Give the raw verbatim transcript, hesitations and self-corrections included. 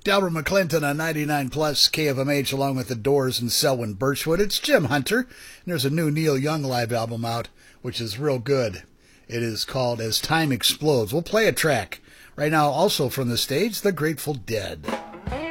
Delbert McClinton on ninety-nine plus K F M H along with the Doors and Selwyn Birchwood. It's Jim Hunter, and there's a new Neil Young live album out, which is real good. It is called As Time Explodes. We'll play a track right now also from the stage, The Grateful Dead.